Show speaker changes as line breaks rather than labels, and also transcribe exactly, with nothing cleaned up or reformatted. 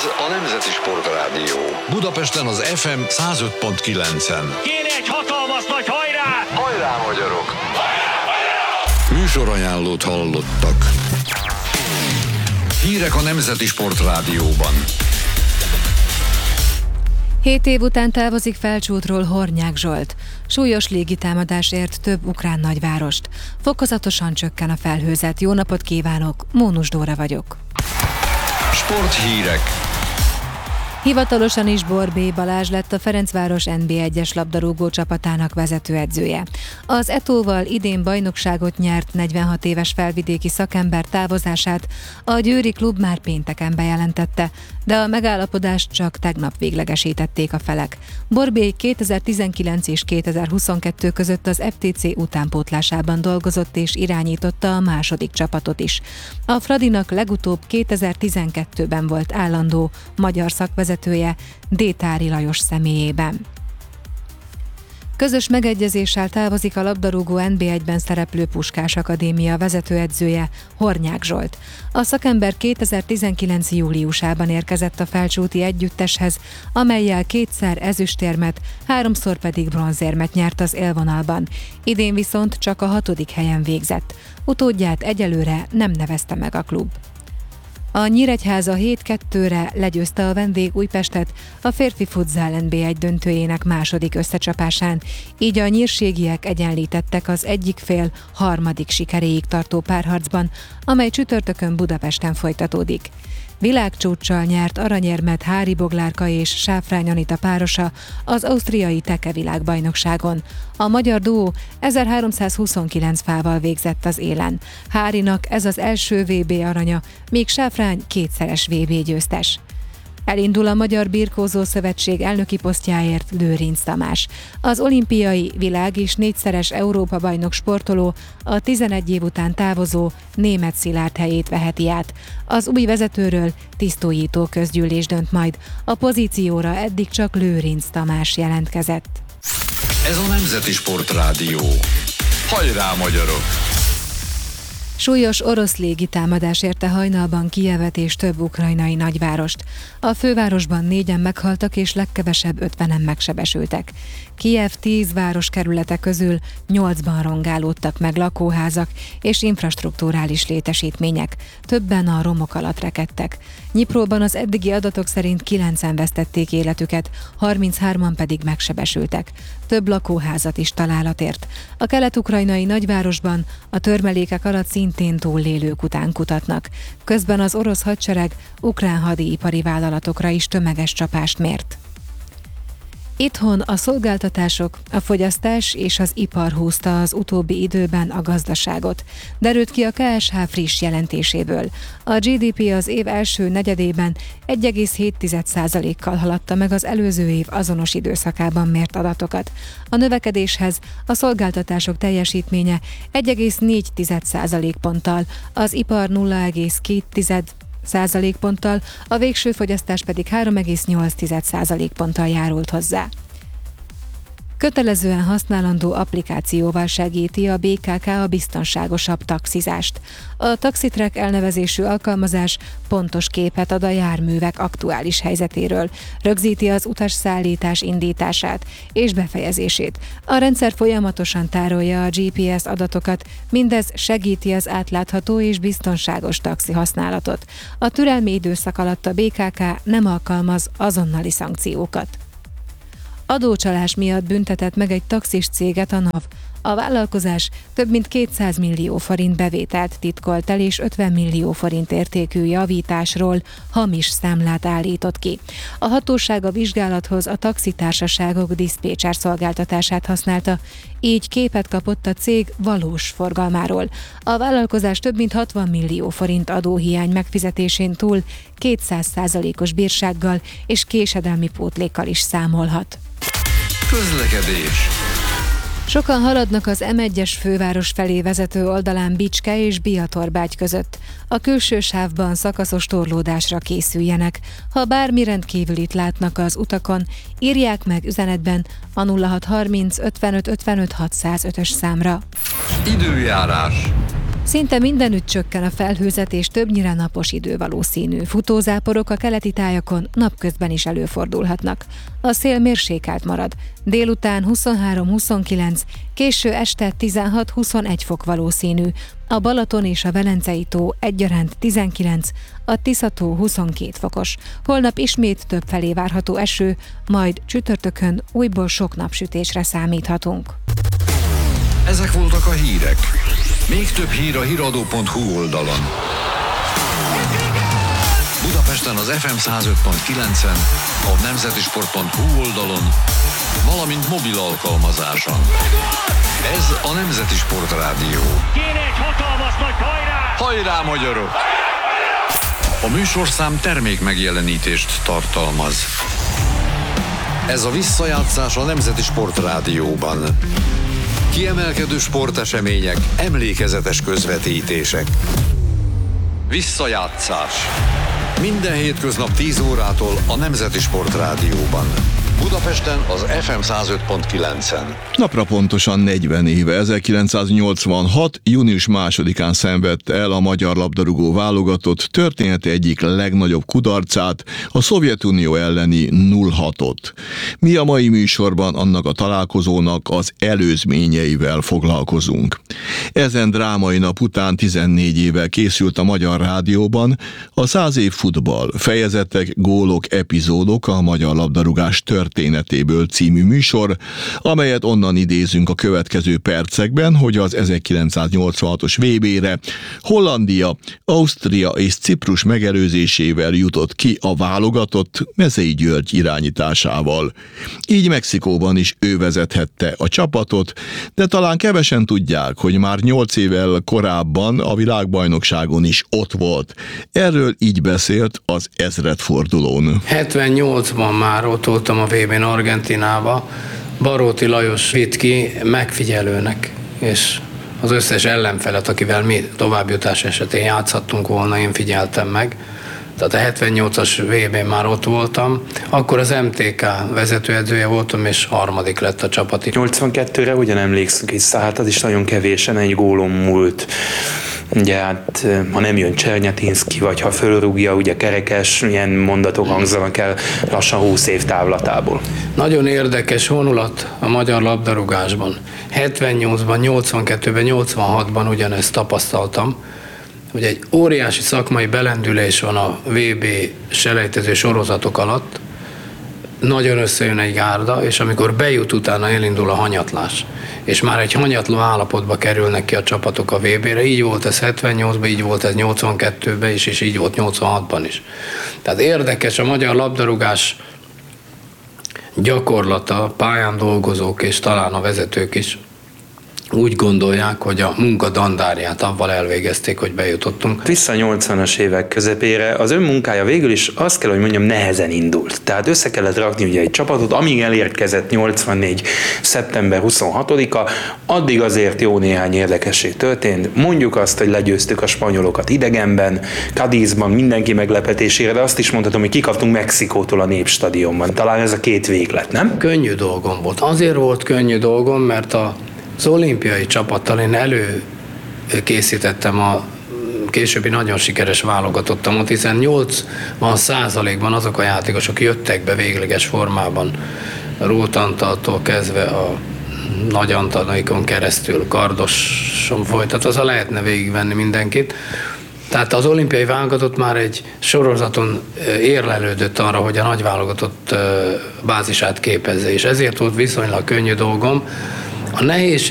a Nemzeti Sportrádió. Budapesten az ef em száz öt pont kilencen.
Kéne egy hatalmas nagy hajrá!
Hajrá, magyarok! Hajrá, hajrá! Műsorajánlót hallottak. Hírek a Nemzeti Sportrádióban.
Hét év után távozik Felcsútról Hornyák Zsolt. Súlyos légitámadás ért több ukrán nagyvárost. Fokozatosan csökken a felhőzet. Jó napot kívánok, Mónus Dóra vagyok.
Sporthírek.
Hivatalosan is Borbély Balázs lett a Ferencváros en bé egyes labdarúgó csapatának vezetőedzője. Az Etóval idén bajnokságot nyert negyvenhat éves felvidéki szakember távozását a győri klub már pénteken bejelentette, de a megállapodást csak tegnap véglegesítették a felek. Borbély kétezer-tizenkilenc és kétezer-huszonkettő között az ef té cé utánpótlásában dolgozott és irányította a második csapatot is. A Fradinak legutóbb kétezer-tizenkettőben volt állandó magyar szakvezetője Détári Lajos személyében. Közös megegyezéssel távozik a labdarúgó en bé egyben szereplő Puskás Akadémia vezetőedzője, Hornyák Zsolt. A szakember kétezer-tizenkilenc júliusában érkezett a felcsúti együtteshez, amellyel kétszer ezüstérmet, háromszor pedig bronzérmet nyert az élvonalban. Idén viszont csak a hatodik helyen végzett. Utódját egyelőre nem nevezte meg a klub. A Nyíregyháza hét kettőre legyőzte a vendég Újpestet a férfi futzál en bé egy döntőjének második összecsapásán, így a nyírségiek egyenlítettek az egyik fél harmadik sikeréig tartó párharcban, amely csütörtökön Budapesten folytatódik. Világcsúccsal nyert aranyérmet Hári Boglárka és Sáfrány Anita párosa az ausztriai Teke világbajnokságon. A magyar duó ezerháromszázhuszonkilenc fával végzett az élen. Hárinak ez az első vé bé aranya, míg Sáfrány kétszeres vé bé győztes. Elindul a Magyar Birkózó Szövetség elnöki posztjáért Lőrinc Tamás. Az olimpiai, világ- és négyszeres Európa-bajnok sportoló a tizenegy év után távozó Németh Szilárd helyét veheti át. Az új vezetőről tisztóító közgyűlés dönt majd. A pozícióra eddig csak Lőrinc Tamás jelentkezett.
Ez a Nemzeti Sportrádió. Hajrá, magyarok!
Súlyos orosz légitámadás érte hajnalban Kijevet és több ukrajnai nagyvárost. A fővárosban négyen meghaltak és legkevesebb ötvenen megsebesültek. Kijev tíz városkerülete közül nyolcban rongálódtak meg lakóházak és infrastrukturális létesítmények. Többen a romok alatt rekedtek. Nyipróban az eddigi adatok szerint kilencen vesztették életüket, harminchárman pedig megsebesültek. Több lakóházat is találat ért. A kelet-ukrajnai nagyvárosban a törmelékek alatt szintén túllélők után kutatnak. Közben az orosz hadsereg ukrán hadipari vállalatokra is tömeges csapást mért. Itthon a szolgáltatások, a fogyasztás és az ipar húzta az utóbbi időben a gazdaságot, derült ki a ká es há friss jelentéséből. A gé dé pé az év első negyedében egy egész hét százalékkal haladta meg az előző év azonos időszakában mért adatokat. A növekedéshez a szolgáltatások teljesítménye egy egész négy százalékponttal, az ipar nulla egész két százalékponttal, a végső fogyasztás pedig három egész nyolc százalékponttal járult hozzá. Kötelezően használandó applikációval segíti a bé ká ká a biztonságosabb taxizást. A TaxiTrack elnevezésű alkalmazás pontos képet ad a járművek aktuális helyzetéről, rögzíti az utasszállítás indítását és befejezését. A rendszer folyamatosan tárolja a gé pé es adatokat, mindez segíti az átlátható és biztonságos taxi használatot. A türelmi időszak alatt a bé ká ká nem alkalmaz azonnali szankciókat. Adócsalás miatt büntetett meg egy taxis céget a NAV. A vállalkozás több mint kétszáz millió forint bevételt titkolt el és ötven millió forint értékű javításról hamis számlát állított ki. A hatóság a vizsgálathoz a taxitársaságok diszpécser szolgáltatását használta, így képet kapott a cég valós forgalmáról. A vállalkozás több mint hatvan millió forint adóhiány megfizetésén túl kétszáz százalékos bírsággal és késedelmi pótlékkal is számolhat.
Közlekedés.
Sokan haladnak az em egyes főváros felé vezető oldalán Bicske és Biatorbágy között. A külső sávban szakaszos torlódásra készüljenek. Ha bármi rendkívülit látnak az utakon, írják meg üzenetben a nulla hat harminc ötvenöt ötvenöt hatszázötös számra.
Időjárás.
Szinte mindenütt csökken a felhőzet és többnyire napos idő valószínű. Futózáporok a keleti tájakon napközben is előfordulhatnak. A szél mérsékelt marad. Délután huszonhárom-huszonkilenc, késő este tizenhat-huszonegy fok valószínű. A Balaton és a Velencei tó egyaránt tizenkilenc, a Tisza-tó huszonkét fokos. Holnap ismét többfelé várható eső, majd csütörtökön újból sok napsütésre számíthatunk.
Ezek voltak a hírek. Még több hír a híradó pont hu oldalon. Budapesten az ef em száz öt pont kilencen, a nemzetisport pont hu oldalon, valamint mobil alkalmazáson. Ez a Nemzeti Sport Rádió.
Kéne egy hatalmas nagy hajrá!
Hajrá, magyarok! A műsorszám termék megjelenítést tartalmaz. Ez a visszajátszás a Nemzeti Sport Rádióban. Kiemelkedő sportesemények, emlékezetes közvetítések. Visszajátszás. Minden hétköznap tíz órától a Nemzeti Sport Rádióban. Budapesten az ef em száz öt pont kilencen.
Napra pontosan negyven éve, ezerkilencszáznyolcvanhat. június másodikán szenvedte el a magyar labdarúgó válogatott története egyik legnagyobb kudarcát, a Szovjetunió elleni nulla hatot. Mi a mai műsorban annak a találkozónak az előzményeivel foglalkozunk. Ezen drámai nap után tizennégy évvel készült a Magyar Rádióban a száz év futball, fejezetek, gólok, epizódok a magyar labdarúgás történetéből című műsor, amelyet onnan idézünk a következő percekben, hogy az ezerkilencszáznyolcvanhatos vé bére Hollandia, Ausztria és Ciprus megelőzésével jutott ki a válogatott Mezei György irányításával. Így Mexikóban is ő vezethette a csapatot, de talán kevesen tudják, hogy már nyolc évvel korábban a világbajnokságon is ott volt. Erről így beszélt az ezredfordulón.
hetvennyolcban már ott voltam a vé bén Argentinába, Baróti Lajos vitt ki megfigyelőnek, és az összes ellenfelet, akivel mi továbbjutás esetén játszhattunk volna, én figyeltem meg. Tehát a hetvennyolcas vé bén már ott voltam, akkor az em té ká vezetőedzője voltam, és harmadik lett a csapat.
nyolcvankettőre ugyan emlékszünk vissza, hát az is nagyon kevésen egy gólon múlt. Ugye hát, ha nem jön Csernyetínszky, vagy ha fölrúgja, ugye Kerekes, ilyen mondatok hangzanak el lassan húsz év távlatából.
Nagyon érdekes vonulat a magyar labdarúgásban. hetvennyolcban, nyolcvankettőben, nyolcvanhatban ugyanezt tapasztaltam, hogy egy óriási szakmai belendülés van a vé bé selejtező sorozatok alatt, nagyon összejön egy gárda, és amikor bejut, utána elindul a hanyatlás. És már egy hanyatló állapotba kerülnek ki a csapatok a vé bére. Így volt ez hetvennyolcban, így volt ez nyolcvankettőben is, és így volt nyolcvanhatban is. Tehát érdekes a magyar labdarúgás gyakorlata, pályán dolgozók és talán a vezetők is úgy gondolják, hogy a munka dandárját avval elvégezték, hogy bejutottunk.
Vissza a nyolcvanas évek közepére az ön munkája végül is azt kell, hogy mondjam, nehezen indult. Tehát össze kellett rakni ugye egy csapatot, amíg elérkezett nyolcvannégy. szeptember huszonhatodika, addig azért jó néhány érdekesség történt. Mondjuk azt, hogy legyőztük a spanyolokat idegenben, Cadizban mindenki meglepetésére, de azt is mondhatom, hogy kikaptunk Mexikótól a Népstadionban. Talán ez a két véglet, nem?
Könnyű dolgom volt. Azért volt könnyű dolgom, mert a Az olimpiai csapattal én előkészítettem a későbbi nagyon sikeres válogatottamot, hiszen nyolcvan százalékban azok a játékosok jöttek be végleges formában, Róth Antaltól kezdve a Nagy Antalaikon keresztül, Kardoson folytatva, lehetne végigvenni mindenkit. Tehát az olimpiai válogatott már egy sorozaton érlelődött arra, hogy a nagy válogatott bázisát képezze, és ezért volt viszonylag könnyű dolgom. A nehézség